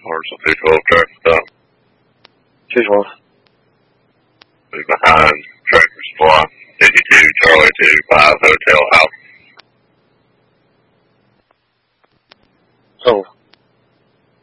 Marshall 212 traffic stop. 212. Behind Tractor Supply, 52 Charlie 25 Hotel House. Oh.